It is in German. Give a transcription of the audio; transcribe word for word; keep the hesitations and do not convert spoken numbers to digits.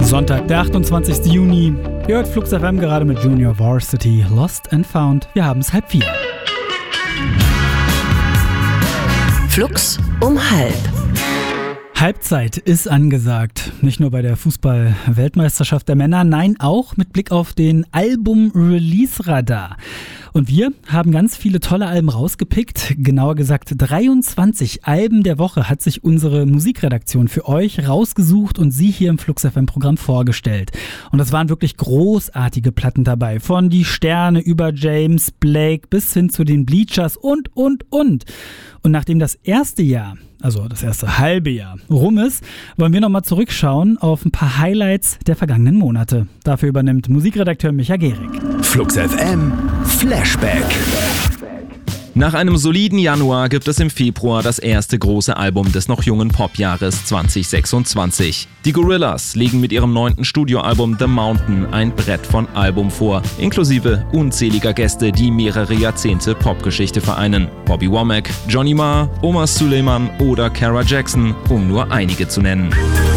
Sonntag, der achtundzwanzigsten Juni. Ihr hört Flux F M gerade mit Junior Varsity, Lost and Found. Wir haben es halb vier. Flux um halb. Halbzeit ist angesagt. Nicht nur bei der Fußball-Weltmeisterschaft der Männer, nein, auch mit Blick auf den Album-Release-Radar. Und wir haben ganz viele tolle Alben rausgepickt. Genauer gesagt dreiundzwanzig Alben der Woche hat sich unsere Musikredaktion für euch rausgesucht und sie hier im Flux F M-Programm vorgestellt. Und das waren wirklich großartige Platten dabei. Von Die Sterne über James Blake bis hin zu den Bleachers und, und, und. Und nachdem das erste Jahr, also das erste halbe Jahr, rum ist, wollen wir nochmal zurückschauen auf ein paar Highlights der vergangenen Monate. Dafür übernimmt Musikredakteur Micha Gehrig. Flux F M Flashback. Nach einem soliden Januar gibt es im Februar das erste große Album des noch jungen Popjahres zwanzig sechsundzwanzig. Die Gorillaz legen mit ihrem neunten Studioalbum The Mountain ein Brett von Album vor, inklusive unzähliger Gäste, die mehrere Jahrzehnte Popgeschichte vereinen. Bobby Womack, Johnny Marr, Omar Suleiman oder Cara Jackson, um nur einige zu nennen.